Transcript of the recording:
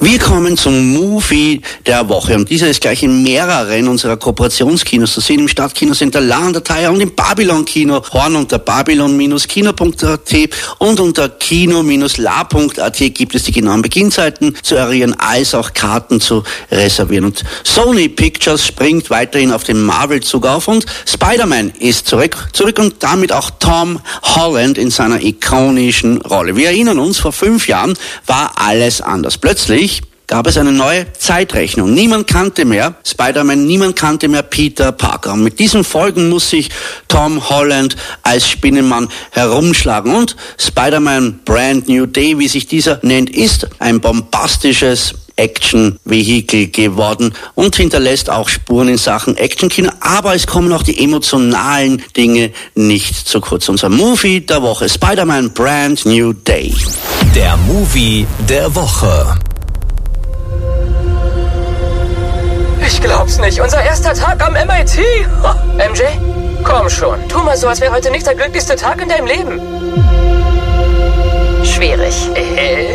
Wir kommen zum Movie der Woche und dieser ist gleich in mehreren unserer Kooperationskinos zu sehen, im Stadtkinocenter Lahn-der-Theier und im Babylon-Kino Horn unter babylon-kino.at und unter kino-la.at gibt es die genauen Beginnzeiten zu errieren, als auch Karten zu reservieren. Und Sony Pictures springt weiterhin auf den Marvel-Zug auf und Spider-Man ist zurück und damit auch Tom Holland in seiner ikonischen Rolle. Wir erinnern uns, vor 5 Jahren war alles anders. Plötzlich gab es eine neue Zeitrechnung. Niemand kannte mehr Spider-Man, niemand kannte mehr Peter Parker. Und mit diesen Folgen muss sich Tom Holland als Spinnenmann herumschlagen. Und Spider-Man Brand New Day, wie sich dieser nennt, ist ein bombastisches Action-Vehikel geworden und hinterlässt auch Spuren in Sachen Actionkino, aber es kommen auch die emotionalen Dinge nicht zu kurz. Unser Movie der Woche, Spider-Man Brand New Day. Der Movie der Woche. Ich glaub's nicht. Unser erster Tag am MIT. Oh, MJ, komm schon. Tu mal so, als wäre heute nicht der glücklichste Tag in deinem Leben. Schwierig.